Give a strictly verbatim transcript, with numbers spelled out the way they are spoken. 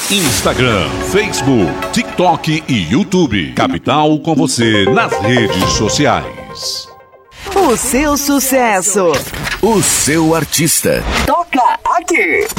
Instagram, Facebook, TikTok e YouTube. Capital com você nas redes sociais. O seu sucesso. O seu artista. Toca aqui.